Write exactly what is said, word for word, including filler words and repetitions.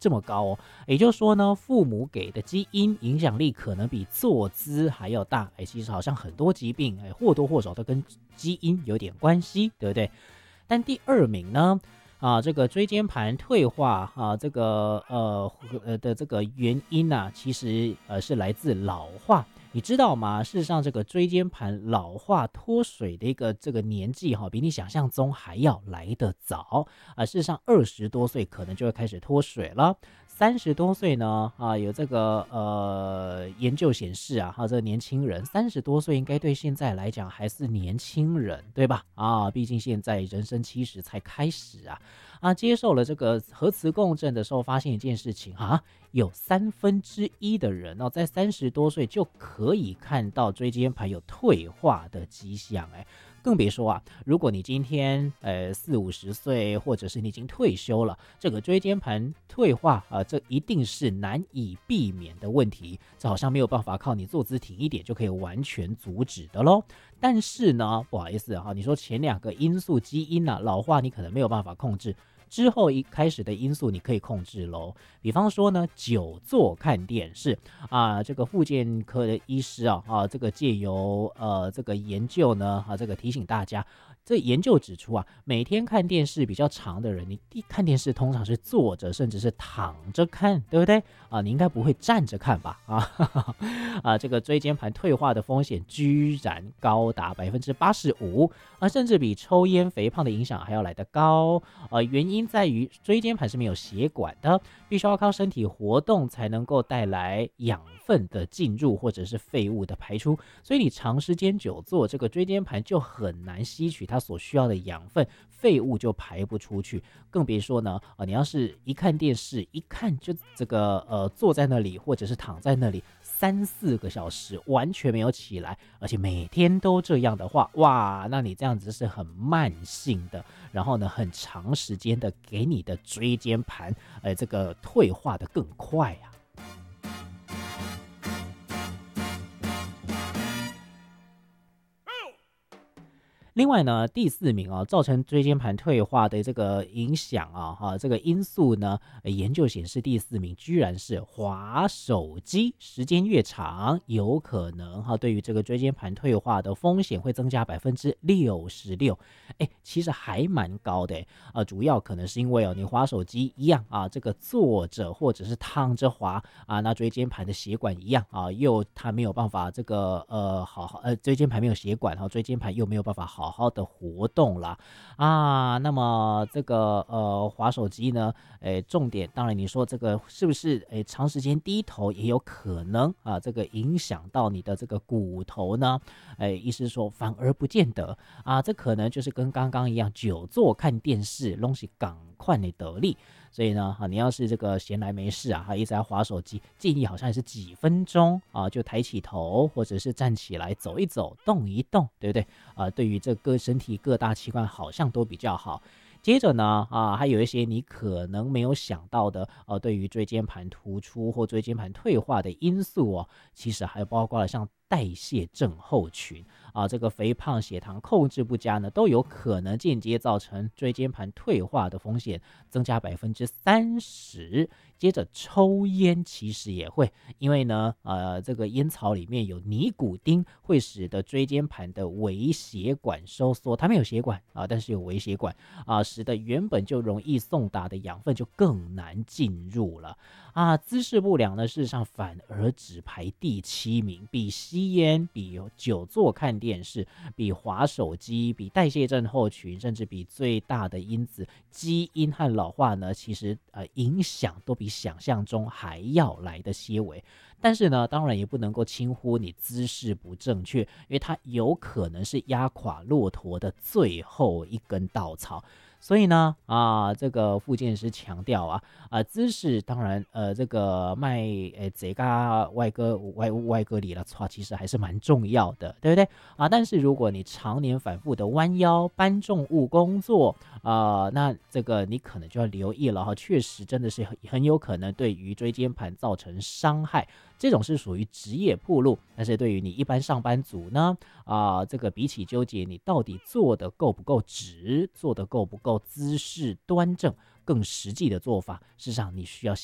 这么高哦。也就是说呢，父母给的基因影响力可能比坐姿还要大。哎，其实好像很多疾病，哎，或多或少都跟基因有点关系，对不对？但第二名呢？啊，这个椎间盘退化啊，这个呃呃的这个原因啊，其实呃是来自老化。你知道吗？事实上，这个椎间盘老化脱水的一个这个年纪哈、啊，比你想象中还要来得早啊。事实上，二十多岁可能就会开始脱水了。三十多岁呢，啊，有这个呃研究显示啊，哈，这个年轻人三十多岁应该对现在来讲还是年轻人，对吧？啊，毕竟现在人生七十才开始啊，啊，接受了这个核磁共振的时候，发现一件事情啊，有三分之一的人哦，在三十多岁就可以看到椎间盘有退化的迹象，哎。更别说啊，如果你今天呃四五十岁，或者是你已经退休了，这个椎间盘退化啊、呃，这一定是难以避免的问题，这好像没有办法靠你坐姿挺一点就可以完全阻止的咯。但是呢，不好意思哈、啊，你说前两个因素基因啊，老化你可能没有办法控制。之后一开始的因素你可以控制咯，比方说呢，久坐看电视啊，这个复健科的医师啊啊，这个借由呃这个研究呢啊，这个提醒大家，这研究指出啊，每天看电视比较长的人，你看电视通常是坐着甚至是躺着看，对不对啊？你应该不会站着看吧？啊哈哈啊，这个椎间盘退化的风险居然高达百分之八十五啊，甚至比抽烟、肥胖的影响还要来得高。呃，原因在于椎间盘是没有血管的，必须要靠身体活动才能够带来养分的进入或者是废物的排出，所以你长时间久坐，这个椎间盘就很难吸取它所需要的养分，废物就排不出去。更别说呢，呃，你要是一看电视，一看就这个呃坐在那里或者是躺在那里三四个小时完全没有起来，而且每天都这样的话，哇，那你这样子是很慢性的，然后呢很长时间的给你的椎间盘呃这个退化的更快啊。另外呢，第四名啊，造成椎间盘退化的这个影响啊，哈，这个因素呢，研究显示第四名居然是滑手机，时间越长，有可能哈，对于这个椎间盘退化的风险会增加百分之六十六，哎，其实还蛮高的，啊，主要可能是因为哦，你滑手机一样啊，这个坐着或者是躺着滑啊，那椎间盘的血管一样啊，又它没有办法这个呃好好呃椎间盘没有血管哈，椎间盘又没有办法好。好好的活动啦啊，那么这个呃滑手机呢，诶，重点当然你说这个是不是诶长时间低头也有可能啊，这个影响到你的这个骨头呢？诶，医师说反而不见得啊，这可能就是跟刚刚一样，久坐看电视，东西赶快你得力。所以呢，啊，你要是这个闲来没事啊，一直在滑手机，建议好像也是几分钟啊，就抬起头，或者是站起来走一走，动一动，对不对？啊，对于这个身体各大器官好像都比较好。接着呢，啊，还有一些你可能没有想到的，呃、啊，对于椎间盘突出或椎间盘退化的因素哦，其实还包括了像代谢症候群啊，这个肥胖、血糖控制不佳呢，都有可能间接造成椎间盘退化的风险增加百分之三十。接着抽烟其实也会，因为呢，呃，这个烟草里面有尼古丁，会使得椎间盘的微血管收缩，它没有血管啊，但是有微血管啊，使得原本就容易送达的养分就更难进入了啊。姿势不良呢，事实上反而只排第七名，比吸烟、比久坐看电视、比滑手机、比代谢症候群，甚至比最大的因子基因和老化呢，其实呃影响都比想象中还要来的些微。但是呢，当然也不能够轻忽你姿势不正确，因为它有可能是压垮骆驼的最后一根稻草。所以呢，啊，这个复健师强调啊，啊，姿势当然，呃，这个卖，呃，这个外科外外科里了，其实还是蛮重要的，对不对啊？但是如果你常年反复的弯腰搬重物工作，啊，那这个你可能就要留意了哈，确实真的是很很有可能对于椎间盘造成伤害。这种是属于职业暴露，但是对于你一般上班族呢，啊、呃，这个比起纠结你到底做的够不够直，做的够不够姿势端正，更实际的做法，事实上你需要